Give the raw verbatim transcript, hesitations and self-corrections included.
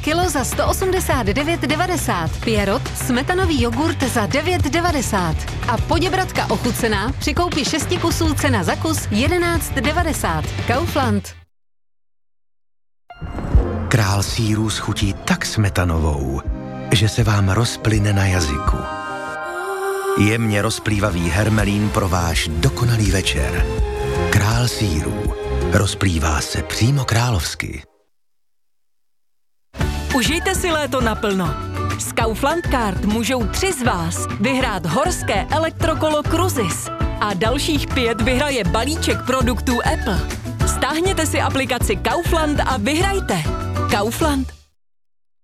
kilo za sto osmdesát devět devadesát. Pierrot, smetanový jogurt za devět devadesát. A Poděbratka ochucená při koupi šesti kusů cena za kus jedenáct devadesát. Kaufland. Král sýrů schutí tak smetanovou, že se vám rozplyne na jazyku. Jemně rozplývavý hermelín pro váš dokonalý večer. Král sýrů. Rozplývá se přímo královsky. Užijte si léto naplno. S Kaufland Card můžou tři z vás vyhrát horské elektrokolo Crucis a dalších pět vyhraje balíček produktů Apple. Stáhněte si aplikaci Kaufland a vyhrajte. Kaufland.